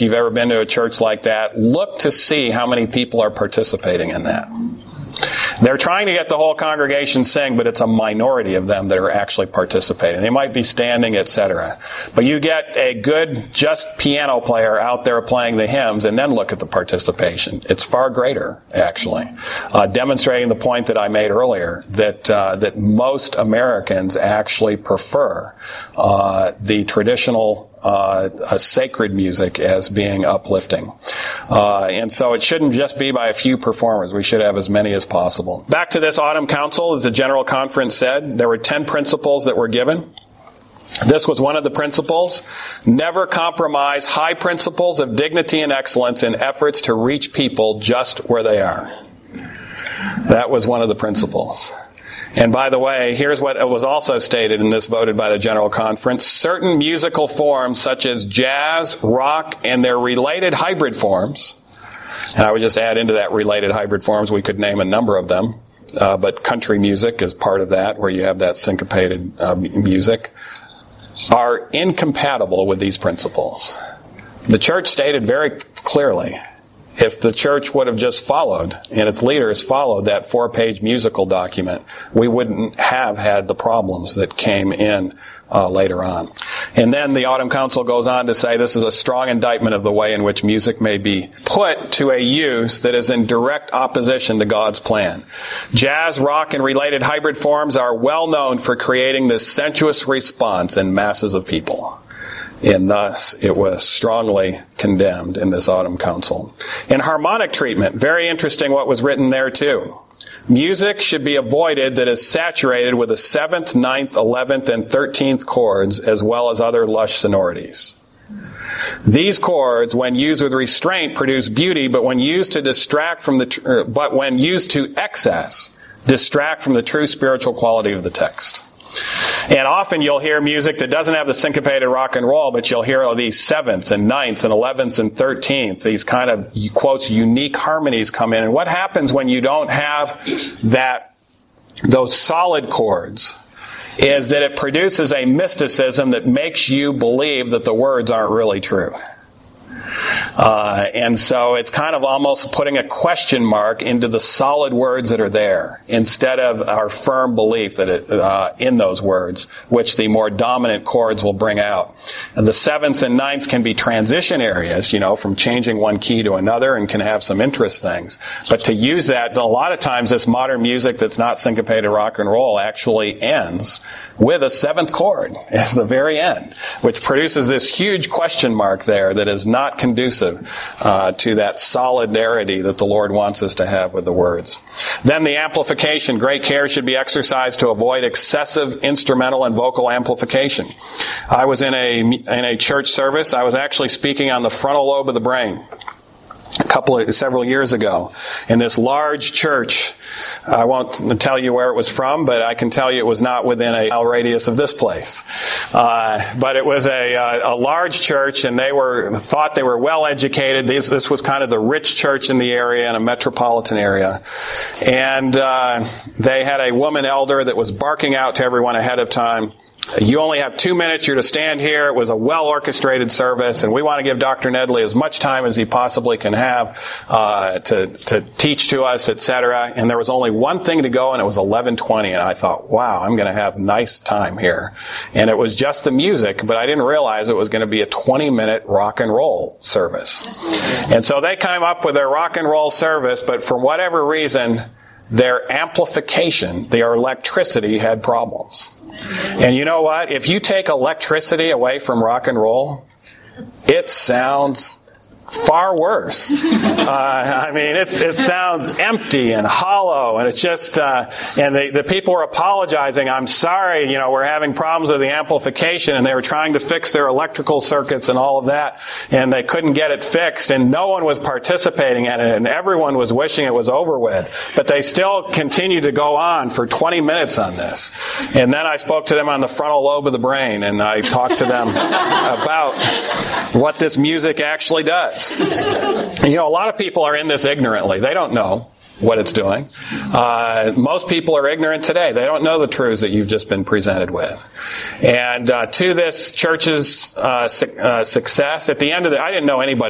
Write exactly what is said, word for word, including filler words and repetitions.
If you've ever been to a church like that, look to see how many people are participating in that. They're trying to get the whole congregation sing, but it's a minority of them that are actually participating. They might be standing, et cetera. But you get a good, just piano player out there playing the hymns, and then look at the participation. It's far greater, actually, uh, demonstrating the point that I made earlier, that uh, that most Americans actually prefer uh, the traditional Uh, a sacred music as being uplifting. Uh, and so it shouldn't just be by a few performers. We should have as many as possible. Back to this autumn council, as the General Conference said, there were ten principles that were given. This was one of the principles. Never compromise high principles of dignity and excellence in efforts to reach people just where they are. That was one of the principles. And by the way, here's what was also stated in this voted by the General Conference. Certain musical forms such as jazz, rock, and their related hybrid forms, and I would just add into that related hybrid forms, we could name a number of them, uh, but country music is part of that, where you have that syncopated uh, music, are incompatible with these principles. The church stated very clearly, if the church would have just followed, and its leaders followed that four-page musical document, we wouldn't have had the problems that came in uh, later on. And then the Autumn Council goes on to say this is a strong indictment of the way in which music may be put to a use that is in direct opposition to God's plan. Jazz, rock, and related hybrid forms are well known for creating this sensuous response in masses of people. And thus, it was strongly condemned in this Autumn Council. In harmonic treatment, very interesting what was written there too. Music should be avoided that is saturated with the seventh, ninth, eleventh, and thirteenth chords, as well as other lush sonorities. These chords, when used with restraint, produce beauty, but when used to distract from the, tr- but when used to excess, distract from the true spiritual quality of the text. And often you'll hear music that doesn't have the syncopated rock and roll, but you'll hear all these sevenths and ninths and elevenths and thirteenths, these kind of, quotes, unique harmonies come in. And what happens when you don't have that, those solid chords, is that it produces a mysticism that makes you believe that the words aren't really true. Uh, and so it's kind of almost putting a question mark into the solid words that are there instead of our firm belief that it, uh, in those words, which the more dominant chords will bring out. And the sevenths and ninths can be transition areas, you know, from changing one key to another, and can have some interest things. But to use that, a lot of times this modern music that's not syncopated rock and roll actually ends with a seventh chord at the very end, which produces this huge question mark there that is not conducive uh, to that solidarity that the Lord wants us to have with the words. Then the amplification. Great care should be exercised to avoid excessive instrumental and vocal amplification. I was in a in a church service. I was actually speaking on the frontal lobe of the brain a couple of, several years ago in this large church. I won't tell you where it was from, but I can tell you it was not within a mile radius of this place. Uh, but it was a, a, a large church, and they were thought they were well educated. This, this was kind of the rich church in the area, in a metropolitan area. And uh, they had a woman elder that was barking out to everyone ahead of time, "You only have two minutes. You're to stand here." It was a well-orchestrated service, and we want to give Doctor Nedley as much time as he possibly can have uh, to to teach to us, et cetera. And there was only one thing to go, and it was eleven twenty. And I thought, wow, I'm going to have nice time here. And it was just the music, but I didn't realize it was going to be a twenty-minute rock and roll service. And so they came up with their rock and roll service, but for whatever reason, their amplification, their electricity, had problems. And you know what? If you take electricity away from rock and roll, it sounds far worse. Uh, I mean, it's, it sounds empty and hollow, and it's just, uh, and the, the people were apologizing. "I'm sorry, you know, we're having problems with the amplification," and they were trying to fix their electrical circuits and all of that, and they couldn't get it fixed, and no one was participating in it, and everyone was wishing it was over with. But they still continued to go on for twenty minutes on this. And then I spoke to them on the frontal lobe of the brain, and I talked to them about what this music actually does. And, you know, a lot of people are in this ignorantly. They don't know what it's doing. Uh, most people are ignorant today. They don't know the truths that you've just been presented with. And uh, to this church's uh, su- uh, success, at the end of the, I didn't know anybody